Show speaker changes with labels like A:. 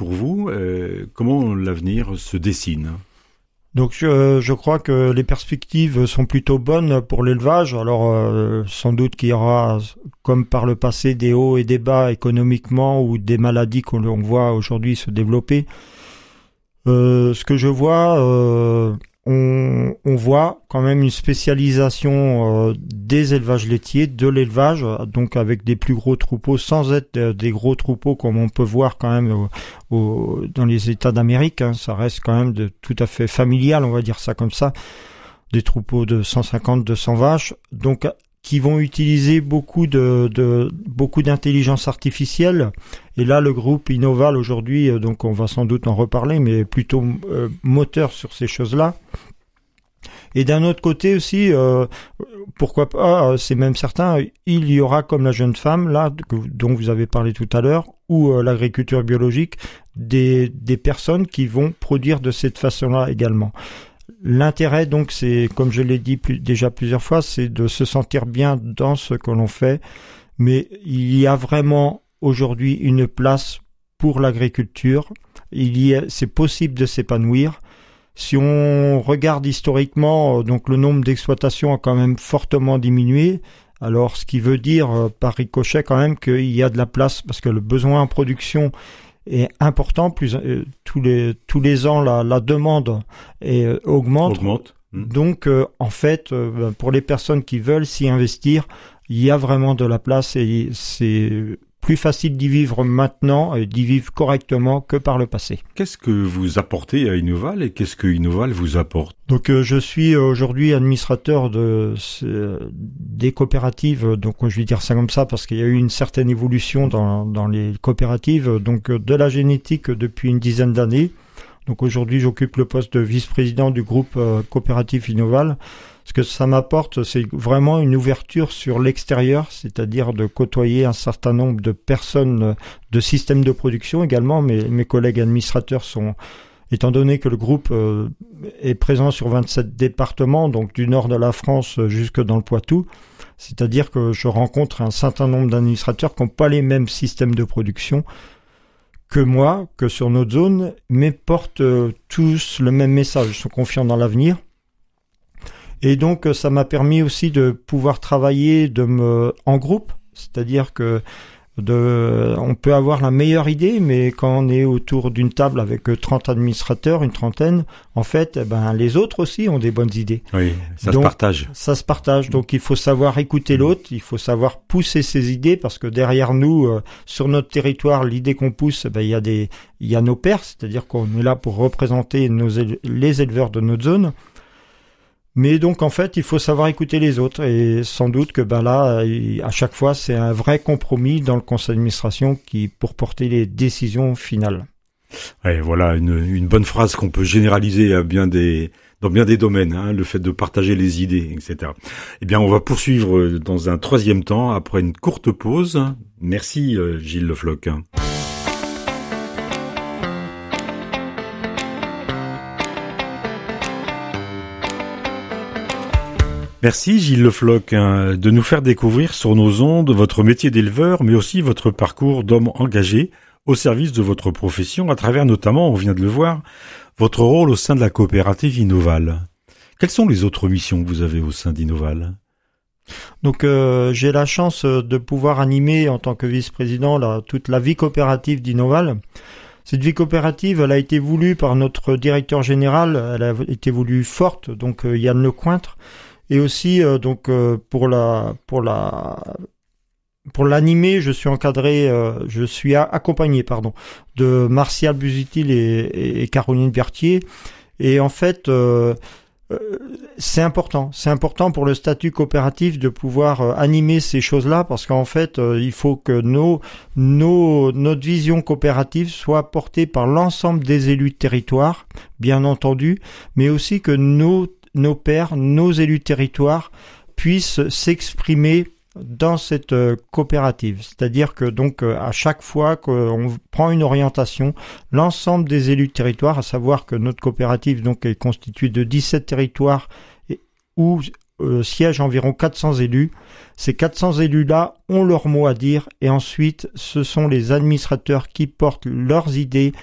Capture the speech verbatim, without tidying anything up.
A: pour vous. Euh, comment l'avenir se dessine ?
B: Donc je, je crois que les perspectives sont plutôt bonnes pour l'élevage. Alors euh, sans doute qu'il y aura, comme par le passé, des hauts et des bas économiquement ou des maladies qu'on on voit aujourd'hui se développer. Euh, ce que je vois, euh, on, on voit quand même une spécialisation euh, des élevages laitiers, de l'élevage, donc avec des plus gros troupeaux, sans être euh, des gros troupeaux comme on peut voir quand même au, au, dans les États d'Amérique. Hein, ça reste quand même de, tout à fait familial, on va dire ça comme ça, des troupeaux de cent cinquante, deux cents vaches, donc qui vont utiliser beaucoup de, de beaucoup d'intelligence artificielle. Et là, le groupe Innoval aujourd'hui, donc on va sans doute en reparler, mais plutôt euh, moteur sur ces choses-là. Et d'un autre côté aussi, euh, pourquoi pas, c'est même certain, il y aura comme la jeune femme là dont vous avez parlé tout à l'heure, ou euh, l'agriculture biologique, des des personnes qui vont produire de cette façon-là également. L'intérêt, donc, c'est, comme je l'ai dit plus, déjà plusieurs fois, c'est de se sentir bien dans ce que l'on fait. Mais il y a vraiment aujourd'hui une place pour l'agriculture. Il y a, c'est possible de s'épanouir. Si on regarde historiquement, donc le nombre d'exploitations a quand même fortement diminué. Alors, ce qui veut dire par ricochet quand même qu'il y a de la place parce que le besoin en production est important. Plus euh, tous les tous les ans, la, la demande est, euh, augmente.
A: Augmente. Mmh.
B: Donc, euh, en fait, euh, pour les personnes qui veulent s'y investir, il y a vraiment de la place et c'est plus facile d'y vivre maintenant et d'y vivre correctement que par le passé.
A: Qu'est-ce que vous apportez à Innoval et qu'est-ce que Innoval vous apporte ?
B: Donc euh, je suis aujourd'hui administrateur de euh, des coopératives, donc je vais dire ça comme ça parce qu'il y a eu une certaine évolution dans dans les coopératives, donc euh, de la génétique depuis une dizaine d'années. Donc aujourd'hui j'occupe le poste de vice-président du groupe euh, coopératif Innoval. Ce que ça m'apporte, c'est vraiment une ouverture sur l'extérieur, c'est-à-dire de côtoyer un certain nombre de personnes, de systèmes de production également. Mes, mes collègues administrateurs sont, étant donné que le groupe euh, est présent sur vingt-sept départements, donc du nord de la France jusque dans le Poitou, c'est-à-dire que je rencontre un certain nombre d'administrateurs qui n'ont pas les mêmes systèmes de production que moi, que sur notre zone, mais portent euh, tous le même message, ils sont confiants dans l'avenir. Et donc, ça m'a permis aussi de pouvoir travailler de me, en groupe, c'est-à-dire que de, on peut avoir la meilleure idée, mais quand on est autour d'une table avec trente administrateurs, une trentaine, en fait, eh ben, les autres aussi ont des bonnes idées.
A: Oui, ça
B: donc,
A: se partage.
B: Ça se partage. Donc, il faut savoir écouter l'autre, il faut savoir pousser ses idées, parce que derrière nous, euh, sur notre territoire, l'idée qu'on pousse, eh ben, il y a des, il y a nos pairs, c'est-à-dire qu'on est là pour représenter nos, les éleveurs de notre zone. Mais donc, en fait, il faut savoir écouter les autres. Et sans doute que ben là, à chaque fois, c'est un vrai compromis dans le conseil d'administration qui, pour porter les décisions finales.
A: Ouais, voilà, une, une bonne phrase qu'on peut généraliser à bien des, dans bien des domaines, hein, le fait de partager les idées, et cetera. Eh bien, on va poursuivre dans un troisième temps, après une courte pause. Merci, Gilles Le Floch. Merci Gilles Le Floch hein, de nous faire découvrir sur nos ondes votre métier d'éleveur, mais aussi votre parcours d'homme engagé au service de votre profession, à travers notamment, on vient de le voir, votre rôle au sein de la coopérative Innoval. Quelles sont les autres missions que vous avez au sein d'Innoval ?
B: Donc euh, j'ai la chance de pouvoir animer en tant que vice-président la, toute la vie coopérative d'Innoval. Cette vie coopérative, elle a été voulue par notre directeur général, elle a été voulue forte, donc euh, Yann Lecointre. Et aussi euh, donc euh, pour la pour la pour l'animer, je suis encadré, euh, je suis a- accompagné pardon de Martial Busutil et, et, et Caroline Berthier. Et en fait, euh, euh, c'est important, c'est important pour le statut coopératif de pouvoir euh, animer ces choses-là parce qu'en fait, euh, il faut que nos nos notre vision coopérative soit portée par l'ensemble des élus de territoire, bien entendu, mais aussi que nos nos pairs, nos élus de territoire puissent s'exprimer dans cette euh, coopérative. C'est-à-dire que donc euh, à chaque fois qu'on prend une orientation, l'ensemble des élus de territoire, à savoir que notre coopérative donc est constituée de dix-sept territoires et, où euh, siègent environ quatre cents élus. Ces quatre cents élus-là ont leur mot à dire et ensuite ce sont les administrateurs qui portent leurs idées,